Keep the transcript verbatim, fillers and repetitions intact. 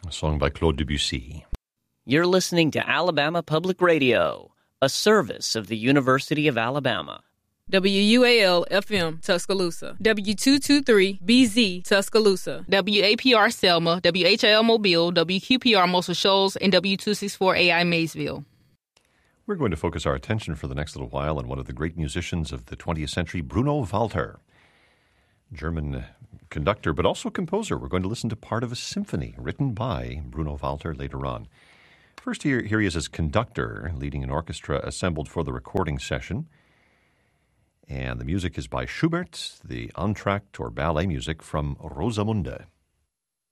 A song by Claude Debussy. You're listening to Alabama Public Radio, a service of the University of Alabama. W U A L F M Tuscaloosa, W two twenty-three B Z Tuscaloosa, W A P R Selma, W H L Mobile, W Q P R Muscle Shoals, and W two sixty-four A I Maysville. We're going to focus our attention for the next little while on one of the great musicians of the twentieth century, Bruno Walter. German conductor, but also composer. We're going to listen to part of a symphony written by Bruno Walter later on. First, here, here he is as conductor, leading an orchestra assembled for the recording session. And the music is by Schubert, the entr'acte or ballet music from Rosamunde.